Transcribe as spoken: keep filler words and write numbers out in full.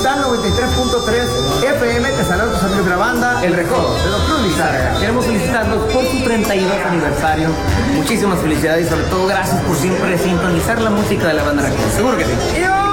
Sultán noventa y tres punto tres F M. Te saluda tu amigo de la banda El Recodo de Doctor Lizárraga. Queremos felicitarlos por su treinta y dos aniversario. Muchísimas felicidades y sobre todo gracias por siempre sintonizar la música de la banda Recodo. Seguro que sí. ¡Y